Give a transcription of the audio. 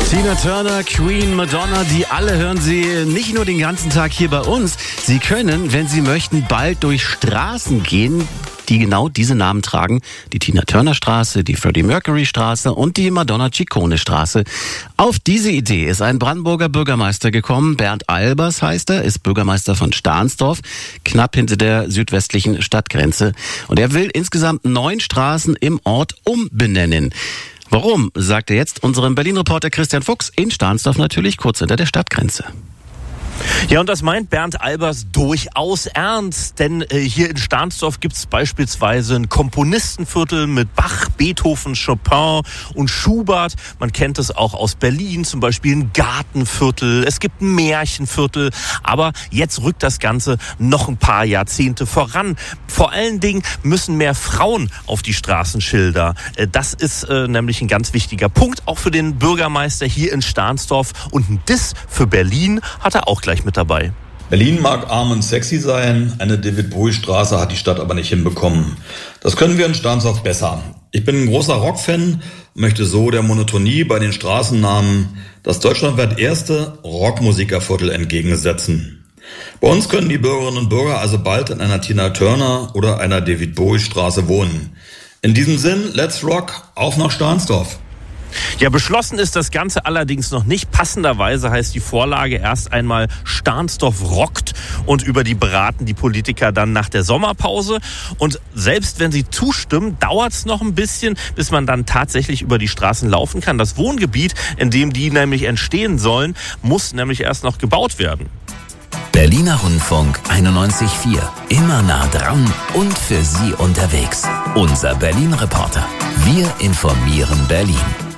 Tina Turner, Queen, Madonna, die alle hören Sie nicht nur den ganzen Tag hier bei uns. Sie können, wenn Sie möchten, bald durch Straßen gehen, die genau diese Namen tragen. Die Tina Turner Straße, die Freddie Mercury Straße und die Madonna Ciccone Straße. Auf diese Idee ist ein Brandenburger Bürgermeister gekommen. Bernd Albers heißt er, ist Bürgermeister von Stahnsdorf, knapp hinter der südwestlichen Stadtgrenze. Und er will insgesamt 9 Straßen im Ort umbenennen. Warum, sagt er jetzt unserem Berlin-Reporter Christian Fuchs in Stahnsdorf natürlich, kurz hinter der Stadtgrenze. Ja, und das meint Bernd Albers durchaus ernst, denn hier in Stahnsdorf gibt es beispielsweise ein Komponistenviertel mit Bach, Beethoven, Chopin und Schubert. Man kennt es auch aus Berlin, zum Beispiel ein Gartenviertel, es gibt ein Märchenviertel, aber jetzt rückt das Ganze noch ein paar Jahrzehnte voran. Vor allen Dingen müssen mehr Frauen auf die Straßenschilder. Das ist nämlich ein ganz wichtiger Punkt, auch für den Bürgermeister hier in Stahnsdorf, und ein Diss für Berlin hat er auch gleich mit dabei. Berlin mag arm und sexy sein, eine David-Bowie-Straße hat die Stadt aber nicht hinbekommen. Das können wir in Stahnsdorf besser. Ich bin ein großer Rockfan und möchte so der Monotonie bei den Straßennamen das deutschlandweit erste Rockmusikerviertel entgegensetzen. Bei uns können die Bürgerinnen und Bürger also bald in einer Tina Turner oder einer David-Bowie-Straße wohnen. In diesem Sinn, let's rock, auf nach Stahnsdorf. Ja, beschlossen ist das Ganze allerdings noch nicht. Passenderweise heißt die Vorlage erst einmal Stahnsdorf rockt, und über die beraten die Politiker dann nach der Sommerpause. Und selbst wenn sie zustimmen, dauert es noch ein bisschen, bis man dann tatsächlich über die Straßen laufen kann. Das Wohngebiet, in dem die nämlich entstehen sollen, muss nämlich erst noch gebaut werden. Berliner Rundfunk 91.4. Immer nah dran und für Sie unterwegs. Unser Berlin-Reporter. Wir informieren Berlin.